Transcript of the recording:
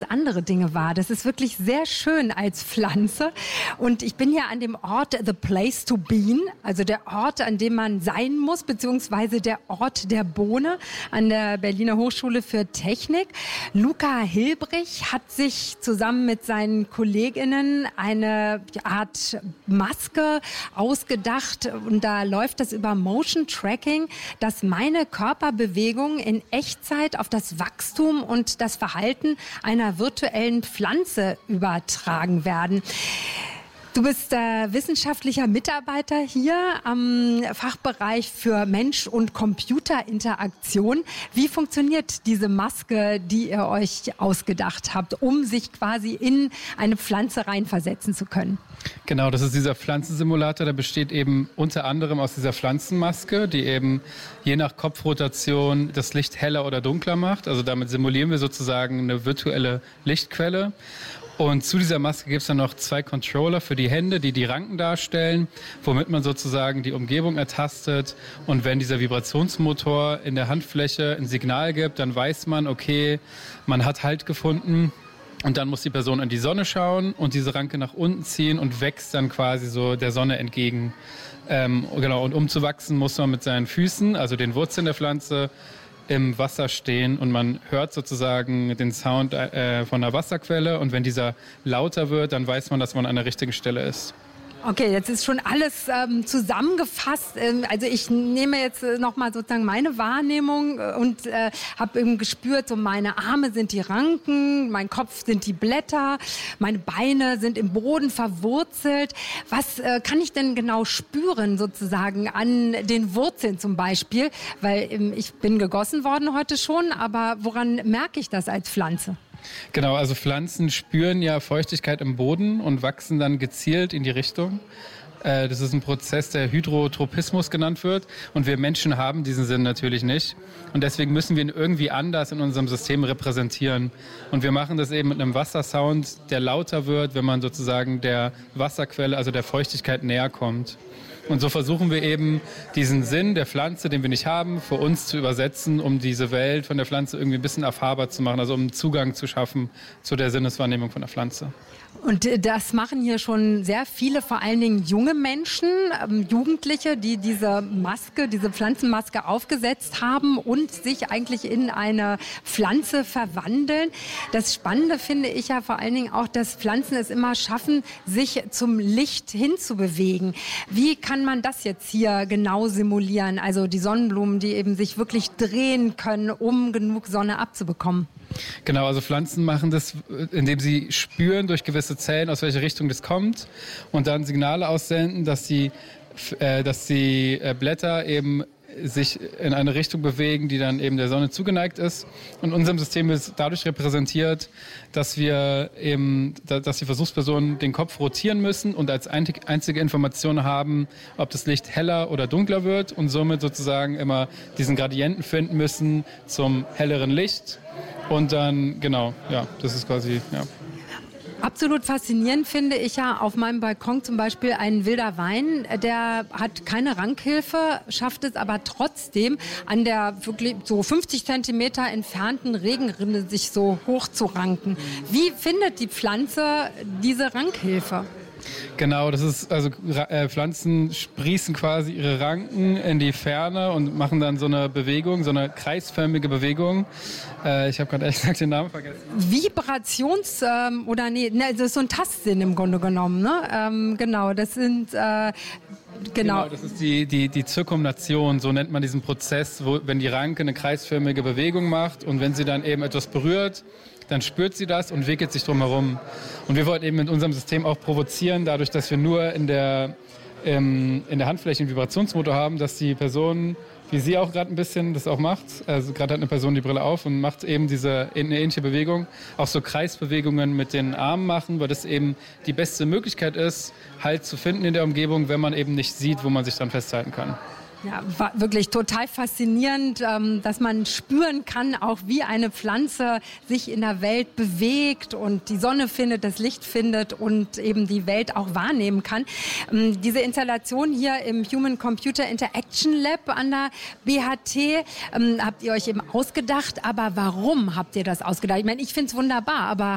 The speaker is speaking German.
andere Dinge wahr. Das ist wirklich sehr schön als Pflanze. Und ich bin hier an dem Ort The Place to Be, also der Ort, an dem man sein muss, beziehungsweise der Ort der Bohne an der Berliner Hochschule für Technik. Luca Hilbrich hat sich zusammen mit seinen KollegInnen eine Art Maske ausgedacht und da läuft das über Motion Tracking, dass meine Körperbewegung in Echtzeit auf das Wachstum und das Verhalten einer virtuellen Pflanze übertragen werden. Du bist wissenschaftlicher Mitarbeiter hier am Fachbereich für Mensch- und Computerinteraktion. Wie funktioniert diese Maske, die ihr euch ausgedacht habt, um sich quasi in eine Pflanze reinversetzen zu können? Genau, das ist dieser Pflanzensimulator, der besteht eben unter anderem aus dieser Pflanzenmaske, die eben je nach Kopfrotation das Licht heller oder dunkler macht. Also damit simulieren wir sozusagen eine virtuelle Lichtquelle. Und zu dieser Maske gibt es dann noch 2 Controller für die Hände, die Ranken darstellen, womit man sozusagen die Umgebung ertastet. Und wenn dieser Vibrationsmotor in der Handfläche ein Signal gibt, dann weiß man, okay, man hat Halt gefunden. Und dann muss die Person in die Sonne schauen und diese Ranke nach unten ziehen und wächst dann quasi so der Sonne entgegen. Genau. Und um zu wachsen, muss man mit seinen Füßen, also den Wurzeln der Pflanze, im Wasser stehen und man hört sozusagen den Sound von der Wasserquelle und wenn dieser lauter wird, dann weiß man, dass man an der richtigen Stelle ist. Okay, jetzt ist schon alles zusammengefasst. Also ich nehme jetzt nochmal sozusagen meine Wahrnehmung und habe eben gespürt, so meine Arme sind die Ranken, mein Kopf sind die Blätter, meine Beine sind im Boden verwurzelt. Was kann ich denn genau spüren sozusagen an den Wurzeln zum Beispiel? Weil ich bin gegossen worden heute schon, aber woran merke ich das als Pflanze? Genau, also Pflanzen spüren ja Feuchtigkeit im Boden und wachsen dann gezielt in die Richtung. Das ist ein Prozess, der Hydrotropismus genannt wird. Und wir Menschen haben diesen Sinn natürlich nicht. Und deswegen müssen wir ihn irgendwie anders in unserem System repräsentieren. Und wir machen das eben mit einem Wassersound, der lauter wird, wenn man sozusagen der Wasserquelle, also der Feuchtigkeit näher kommt. Und so versuchen wir eben, diesen Sinn der Pflanze, den wir nicht haben, für uns zu übersetzen, um diese Welt von der Pflanze irgendwie ein bisschen erfahrbar zu machen, also um Zugang zu schaffen zu der Sinneswahrnehmung von der Pflanze. Und das machen hier schon sehr viele, vor allen Dingen junge Menschen, Jugendliche, die diese Maske, diese Pflanzenmaske aufgesetzt haben und sich eigentlich in eine Pflanze verwandeln. Das Spannende finde ich ja vor allen Dingen auch, dass Pflanzen es immer schaffen, sich zum Licht hinzubewegen. Wie kann man das jetzt hier genau simulieren? Also die Sonnenblumen, die eben sich wirklich drehen können, um genug Sonne abzubekommen. Genau, also Pflanzen machen das, indem sie spüren durch gewisse Zellen, aus welcher Richtung das kommt und dann Signale aussenden, dass die Blätter eben sich in eine Richtung bewegen, die dann eben der Sonne zugeneigt ist. Und in unserem System ist dadurch repräsentiert, dass die Versuchspersonen den Kopf rotieren müssen und als einzige Information haben, ob das Licht heller oder dunkler wird und somit sozusagen immer diesen Gradienten finden müssen zum helleren Licht. Und dann, genau, ja, das ist quasi, ja. Absolut faszinierend finde ich ja auf meinem Balkon zum Beispiel ein wilder Wein, der hat keine Rankhilfe, schafft es aber trotzdem an der wirklich so 50 Zentimeter entfernten Regenrinne sich so hoch zu ranken. Wie findet die Pflanze diese Rankhilfe? Genau, das ist also Pflanzen sprießen quasi ihre Ranken in die Ferne und machen dann so eine Bewegung, so eine kreisförmige Bewegung. Ich habe gerade ehrlich gesagt den Namen vergessen. Das ist so ein Tastsinn im Grunde genommen, ne? Genau, das sind Genau, das ist die Zirkumnation, so nennt man diesen Prozess, wenn die Ranke eine kreisförmige Bewegung macht und wenn sie dann eben etwas berührt, dann spürt sie das und wickelt sich drum herum. Und wir wollten eben mit unserem System auch provozieren, dadurch, dass wir nur in der Handfläche einen Vibrationsmotor haben, dass die Person, wie sie auch gerade ein bisschen das auch macht, also gerade hat eine Person die Brille auf und macht eben eine ähnliche Bewegung, auch so Kreisbewegungen mit den Armen machen, weil das eben die beste Möglichkeit ist, Halt zu finden in der Umgebung, wenn man eben nicht sieht, wo man sich dann festhalten kann. Ja, war wirklich total faszinierend, dass man spüren kann, auch wie eine Pflanze sich in der Welt bewegt und die Sonne findet, das Licht findet und eben die Welt auch wahrnehmen kann. Diese Installation hier im Human Computer Interaction Lab an der BHT habt ihr euch eben ausgedacht. Aber warum habt ihr das ausgedacht? Ich meine, ich finde es wunderbar, aber